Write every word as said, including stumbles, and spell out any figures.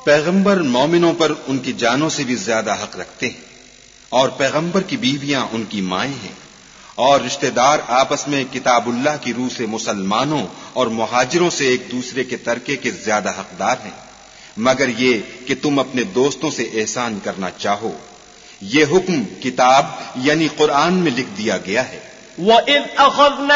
पैगंबर मोमिनों पर उनकी जानों से भी ज्यादा हक रखते हैं और पैगंबर की बीवियां उनकी माएं हैं और रिश्तेदार आपस में किताबुल्लाह की रूह से मुसलमानों और मुहाजिरों से एक दूसरे के तरके के ज्यादा हकदार हैं, मगर ये कि तुम अपने दोस्तों से एहसान करना चाहो। ये हुक्म किताब यानी कुरान में लिख दिया गया है।